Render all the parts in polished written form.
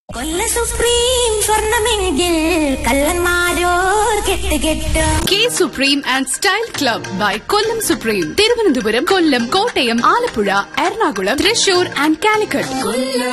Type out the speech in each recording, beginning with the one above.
കൊല്ല supreme സ്വർണമെങ്കിൽ കള്ളന്മാരോർ കെട്ടുകെട്ട്. K supreme and style club by Kollam supreme. Thiruvananthapuram, Kollam, Kottayam, Alappuzha, Ernakulam, Thrissur and Calicut.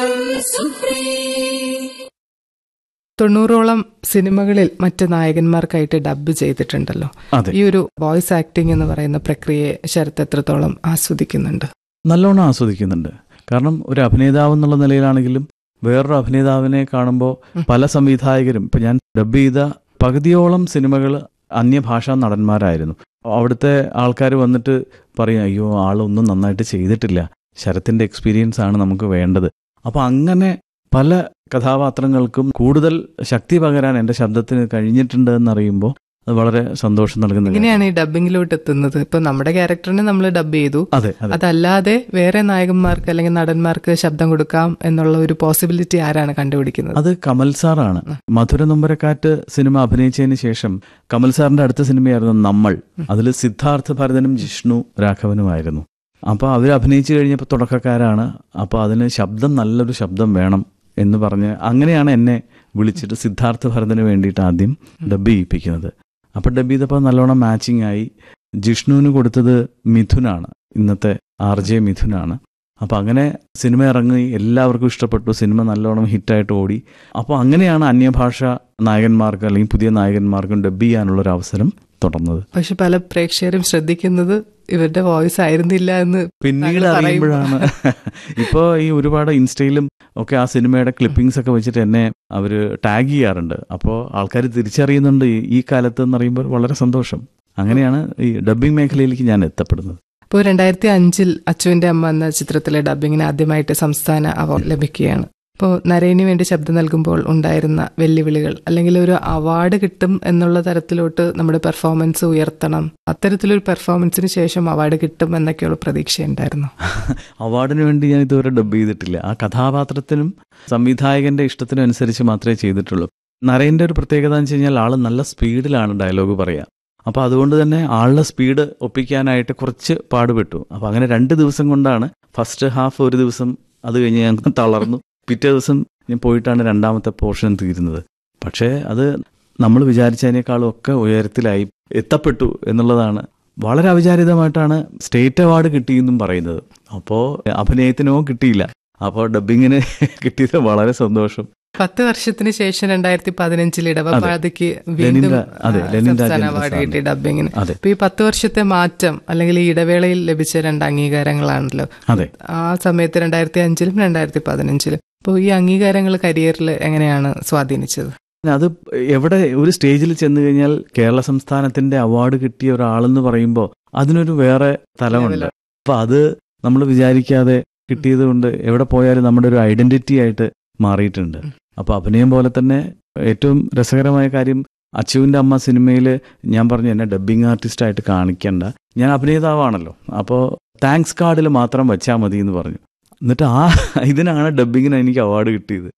90ഓളം സിനിമകളിൽ മറ്റ് നായകന്മാർക്കായിട്ട് dub ചെയ്തിട്ടുണ്ടല്ലോ. ഈ ഒരു വോയിസ് ആക്ടിംഗ് എന്ന് പറയുന്ന പ്രക്രിയയെ ശരത് എത്രത്തോളം ആസ്വദിക്കുന്നുണ്ട്? നല്ലോണം ആസ്വദിക്കുന്നുണ്ട്. കാരണം ഒരു അഭിനേതാവ് എന്നുള്ള നിലയിലാണെങ്കിലും വേറൊരു അഭിനേതാവിനെ കാണുമ്പോൾ പല സംവിധായകരും, ഇപ്പം ഞാൻ ഡബ് ചെയ്ത പകുതിയോളം സിനിമകൾ അന്യഭാഷാ നടന്മാരായിരുന്നു. അവിടുത്തെ ആൾക്കാർ വന്നിട്ട് പറയും, അയ്യോ ആളൊന്നും നന്നായിട്ട് ചെയ്തിട്ടില്ല, ശരത്തിൻ്റെ എക്സ്പീരിയൻസ് ആണ് നമുക്ക് വേണ്ടത്. അപ്പോൾ അങ്ങനെ പല കഥാപാത്രങ്ങൾക്കും കൂടുതൽ ശക്തി പകരാൻ എൻ്റെ ശബ്ദത്തിന് കഴിഞ്ഞിട്ടുണ്ട് എന്നറിയുമ്പോൾ അത് വളരെ സന്തോഷം നൽകുന്നത്. എങ്ങനെയാണ് ഈ ഡബിങ്ങിലോട്ട് എത്തുന്നത്? ഇപ്പൊ നമ്മുടെ ക്യാരക്ടറിനെ നമ്മൾ ഡബ് ചെയ്തു, അതെ, അതല്ലാതെ വേറെ നായകന്മാർക്ക് അല്ലെങ്കിൽ നടന്മാർക്ക് ശബ്ദം കൊടുക്കാം എന്നുള്ള ഒരു പോസിബിലിറ്റി ആരാണ് കണ്ടുപിടിക്കുന്നത്? അത് കമൽ സാറാണ്. മധുര നൊമ്പരക്കാറ്റ് സിനിമ അഭിനയിച്ചതിന് ശേഷം കമൽ സാറിന്റെ അടുത്ത സിനിമയായിരുന്നു നമ്മൾ. അതിൽ സിദ്ധാർത്ഥ ഭരതനും ജിഷ്ണു രാഘവനുമായിരുന്നു. അപ്പോൾ അവർ അഭിനയിച്ചു കഴിഞ്ഞപ്പോൾ തുടക്കക്കാരാണ്. അപ്പോൾ അതിന് ശബ്ദം, നല്ലൊരു ശബ്ദം വേണം എന്ന് പറഞ്ഞ് അങ്ങനെയാണ് എന്നെ വിളിച്ചിട്ട് സിദ്ധാർത്ഥ ഭരതന് വേണ്ടിയിട്ട് ആദ്യം ഡബ് ചെയ്യിപ്പിക്കുന്നത്. അപ്പോൾ ഡബ് ചെയ്തപ്പോൾ നല്ലോണം മാച്ചിങ് ആയി. ജിഷ്ണുവിന് കൊടുത്തത് മിഥുനാണ്, ഇന്നത്തെ RJ മിഥുനാണ്. അപ്പോൾ അങ്ങനെ സിനിമ ഇറങ്ങി, എല്ലാവർക്കും ഇഷ്ടപ്പെട്ടു, സിനിമ നല്ലോണം ഹിറ്റായിട്ട് ഓടി. അപ്പോൾ അങ്ങനെയാണ് അന്യഭാഷ നായകന്മാർക്ക് അല്ലെങ്കിൽ പുതിയ നായകന്മാർക്കും ഡബ് ചെയ്യാനുള്ളൊരു അവസരം തുടർന്നത്. പക്ഷെ പല പ്രേക്ഷകരും ശ്രദ്ധിക്കുന്നത് ഇവരുടെ വോയിസ് ആയിരുന്നില്ല എന്ന് പിന്നീട് അറിയുമ്പോഴാണ്. ഇപ്പോൾ ഈ ഒരുപാട് ഇൻസ്റ്റയിലും ഒക്കെ ആ സിനിമയുടെ ക്ലിപ്പിംഗ്സ് ഒക്കെ വെച്ചിട്ട് എന്നെ അവർ ടാഗ് ചെയ്യാറുണ്ട്. അപ്പോൾ ആൾക്കാർ തിരിച്ചറിയുന്നുണ്ട് ഈ കാലത്ത് എന്നറിയുമ്പോൾ വളരെ സന്തോഷം. അങ്ങനെയാണ് ഈ ഡബ്ബിംഗ് മേഖലയിലേക്ക് ഞാൻ എത്തപ്പെടുന്നത്. ഇപ്പോൾ 2005 അച്ചുവിന്റെ അമ്മ എന്ന ചിത്രത്തിലെ ഡബ്ബിങ്ങിന് ആദ്യമായിട്ട് സംസ്ഥാന അവാർഡ് ലഭിക്കുകയാണ്. ഇപ്പോൾ നരേന് വേണ്ടി ശബ്ദം നൽകുമ്പോൾ ഉണ്ടായിരുന്ന വെല്ലുവിളികൾ, അല്ലെങ്കിൽ ഒരു അവാർഡ് കിട്ടും എന്നുള്ള തരത്തിലോട്ട് നമ്മുടെ പെർഫോമൻസ് ഉയർത്തണം, അത്തരത്തിലൊരു പെർഫോമൻസിന് ശേഷം അവാർഡ് കിട്ടും എന്നൊക്കെയുള്ള പ്രതീക്ഷയുണ്ടായിരുന്നു? അവാർഡിന് വേണ്ടി ഞാൻ ഇതുവരെ ഡബ് ചെയ്തിട്ടില്ല. ആ കഥാപാത്രത്തിനും സംവിധായകന്റെ ഇഷ്ടത്തിനും അനുസരിച്ച് മാത്രമേ ചെയ്തിട്ടുള്ളൂ. നരേൻ്റെ ഒരു പ്രത്യേകത എന്ന് വെച്ച് കഴിഞ്ഞാൽ ആൾ നല്ല സ്പീഡിലാണ് ഡയലോഗ് പറയുക. അപ്പോൾ അതുകൊണ്ട് തന്നെ ആളുടെ സ്പീഡ് ഒപ്പിക്കാനായിട്ട് കുറച്ച് പാടുപെട്ടു. അപ്പോൾ അങ്ങനെ 2 ദിവസം കൊണ്ടാണ് ഫസ്റ്റ് ഹാഫ്, ഒരു ദിവസം അത് കഴിഞ്ഞ് ഞാൻ തളർന്നു. പിറ്റേ ദിവസം ഞാൻ പോയിട്ടാണ് രണ്ടാമത്തെ പോർഷൻ തീരുന്നത്. പക്ഷേ അത് നമ്മൾ വിചാരിച്ചതിനേക്കാളും ഒക്കെ ഉയരത്തിലായി എത്തപ്പെട്ടു എന്നുള്ളതാണ്. വളരെ അവിചാരിതമായിട്ടാണ് സ്റ്റേറ്റ് അവാർഡ് കിട്ടിയെന്നും പറയുന്നത്. അപ്പോൾ അഭിനയത്തിനോ കിട്ടിയില്ല, അപ്പോൾ ഡബ്ബിങ്ങിന് കിട്ടിയത് വളരെ സന്തോഷം. 10 വർഷത്തിന് ശേഷം 2015 ഇടവപ്പാതയ്ക്ക് വീണ്ടും സംസ്ഥാന അവാർഡ് കിട്ടി ഡബ്ബിങ്ങിന്. അപ്പൊ ഈ 10 വർഷത്തെ മാറ്റം അല്ലെങ്കിൽ ഈ ഇടവേളയിൽ ലഭിച്ച 2 അംഗീകാരങ്ങളാണല്ലോ. ആ സമയത്ത് 2005-ലും 2015-ലും. അപ്പോൾ ഈ അംഗീകാരങ്ങൾ കരിയറിൽ എങ്ങനെയാണ് സ്വാധീനിച്ചത്? അത് എവിടെ ഒരു സ്റ്റേജിൽ ചെന്ന് കഴിഞ്ഞാൽ കേരള സംസ്ഥാനത്തിന്റെ അവാർഡ് കിട്ടിയ ഒരാളെന്ന് പറയുമ്പോൾ അതിനൊരു വേറെ തലമുണ്ട്. അപ്പൊ അത് നമ്മൾ വിചാരിക്കാതെ കിട്ടിയത് കൊണ്ട് എവിടെ പോയാലും നമ്മുടെ ഒരു ഐഡന്റിറ്റി ആയിട്ട് മാറിയിട്ടുണ്ട്. അപ്പോൾ അഭിനയം പോലെ തന്നെ ഏറ്റവും രസകരമായ കാര്യം, അച്ചുവിൻ്റെ അമ്മ സിനിമയിൽ ഞാൻ പറഞ്ഞു എന്നെ ഡബ്ബിംഗ് ആർട്ടിസ്റ്റായിട്ട് കാണിക്കണ്ട, ഞാൻ അഭിനേതാവാണല്ലോ, അപ്പോൾ താങ്ക്സ് കാർഡിൽ മാത്രം വെച്ചാൽ മതി എന്ന് പറഞ്ഞു. എന്നിട്ട് ഇതിനാണ് ഡബ്ബിങ്ങിന് എനിക്ക് അവാർഡ് കിട്ടിയത്.